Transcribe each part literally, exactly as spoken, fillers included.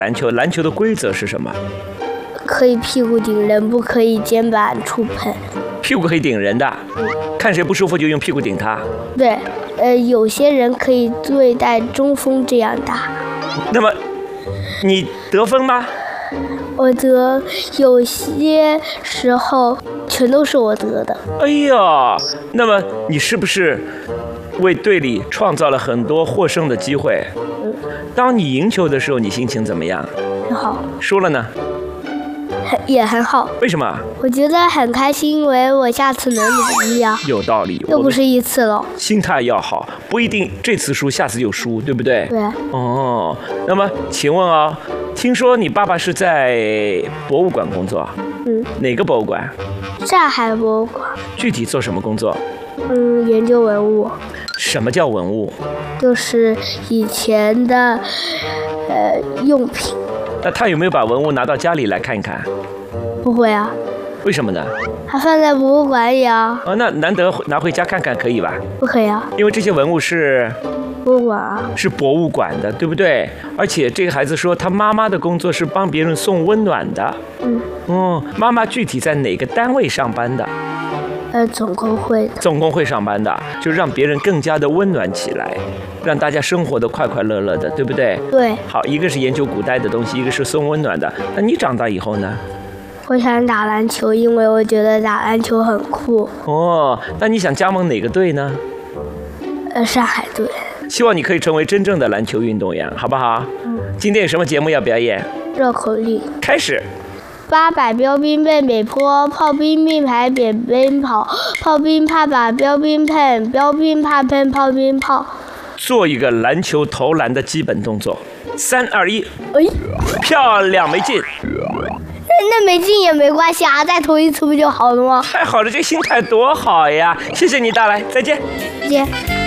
篮球，篮球的规则是什么？ 可以屁股顶人，不可以肩膀触碰。 屁股可以顶人的， 嗯、 看谁不舒服就用屁股顶他。 对，呃，有些人可以对待中锋这样打。 那么，你得分吗？ 我得，有些时候全都是我得的。 哎呀，那么你是不是为队里创造了很多获胜的机会？ 嗯。 当你赢球的时候，你心情怎么样？ 很好。 输了呢？ 也很好。 为什么？ 我觉得很开心，因为我下次能努力呀。 有道理。 又不是一次了。 心态要好，不一定这次输，下次就输，对不对？ 对。 哦，那么请问啊、哦，听说你爸爸是在博物馆工作？ 嗯。哪个博物馆？ 上海博物馆。 具体做什么工作？ 嗯，研究文物。 什么叫文物？ 就是以前的，呃，用品。 那他有没有把文物拿到家里来看一看？ 不会啊。 为什么呢？ 还放在博物馆里啊。 哦，那难得拿回家看看可以吧？ 不可以啊。 因为这些文物是博物馆啊。 是博物馆的，对不对？而且这个孩子说，他妈妈的工作是帮别人送温暖的。 嗯。 哦，妈妈具体在哪个单位上班的？ 呃，总工会的。 总工会上班的，就让别人更加的温暖起来，让大家生活的快快乐乐的，对不对？ 对。 好，一个是研究古代的东西，一个是送温暖的。那你长大以后呢？ 我想打篮球，因为我觉得打篮球很酷。 哦，那你想加盟哪个队呢？ 呃，上海队。 希望你可以成为真正的篮球运动员，好不好？嗯。今天有什么节目要表演？ 绕口令。 开始。 八百标兵奔北坡，炮兵并排扁奔跑，炮兵怕把标兵碰，标兵怕碰炮兵炮。 做一个篮球投篮的基本动作，三二一， 哎， 漂亮，没进。 那没进也没关系啊，再投一次不就好了吗？ 太好了，这心态多好呀！谢谢你带来，再见。 再见。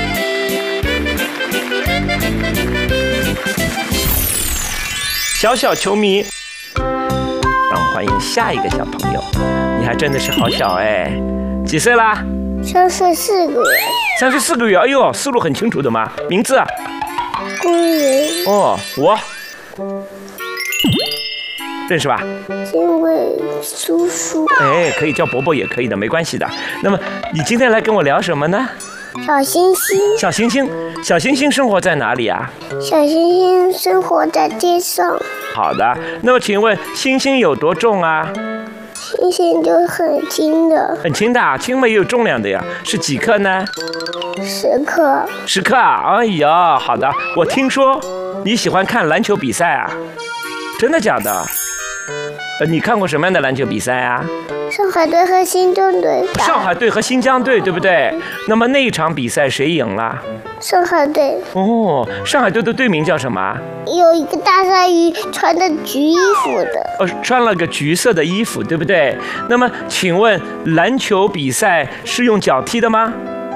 小小球迷。让我们欢迎下一个小朋友，你还真的是好小哎，几岁啦？ 三岁四个月。 三岁四个月，哎呦，思路很清楚的嘛。名字啊？ 公云。 哦，我认识吧？ 金伟叔叔。 哎，可以叫伯伯也可以的，没关系的。那么你今天来跟我聊什么呢？ 小星星。 小星星，小星星生活在哪里啊？ 小星星生活在街上。 好的，那么请问星星有多重啊？ 星星就很轻的。 很轻的啊，轻嘛也有重量的呀，是几克呢？ 十克。 十克啊，哎呀，好的。我听说你喜欢看篮球比赛啊？真的假的？呃，你看过什么样的篮球比赛啊？ 上海队和新疆队。 上海队和新疆队，对不对？那么那一场比赛谁赢了？ 上海队。 哦，上海队的队名叫什么？ 有一个大鲨鱼穿的橘衣服的。 哦，穿了个橘色的衣服，对不对？那么请问篮球比赛是用脚踢的吗？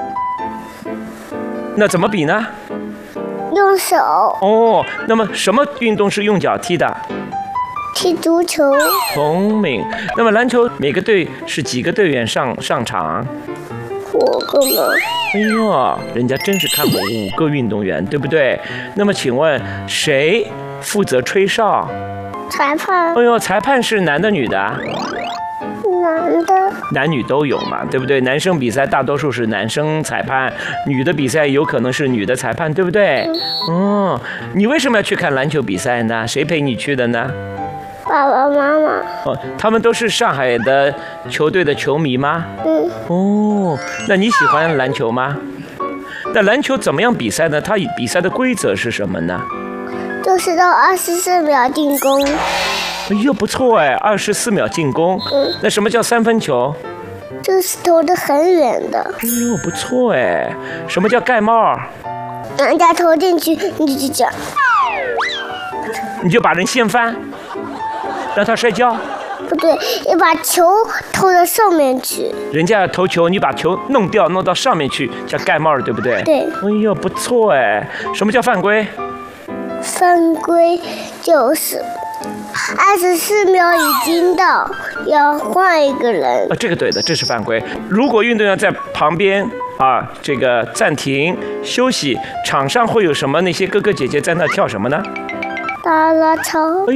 那怎么比呢？ 用手。 哦，那么什么运动是用脚踢的？ 踢足球。 聪明。那么篮球每个队是几个队员上上场？ 五个吗？ 哎呦，人家真是看过五个运动员，对不对？那么请问谁负责吹哨？ 裁判。 哎呦，裁判是男的女的？ 男的。 男女都有嘛，对不对？男生比赛大多数是男生裁判，女的比赛有可能是女的裁判，对不对？嗯。哦，你为什么要去看篮球比赛呢？谁陪你去的呢？ 爸爸妈妈。 哦，他们都是上海的球队的球迷吗？ 嗯。 哦，那你喜欢篮球吗？那篮球怎么样比赛呢？它比赛的规则是什么呢？ 就是到二十四秒进攻。 哎呦，不错哎，二十四秒进攻。 嗯。 那什么叫三分球？ 就是投得很远的。 哎呦，不错哎。什么叫盖帽？ 人家投进去，你就这样， 你就把人掀翻。让他摔跤？ 不对，你把球投到上面去。 人家要投球，你把球弄掉，弄到上面去，叫盖帽，对不对？ 对。 哎呦，不错哎！什么叫犯规？ 犯规就是二十四秒已经到，要换一个人。 啊，这个对的，这是犯规。如果运动员在旁边啊，这个暂停休息，场上会有什么？那些哥哥姐姐在那跳什么呢？ 啦啦操。 哎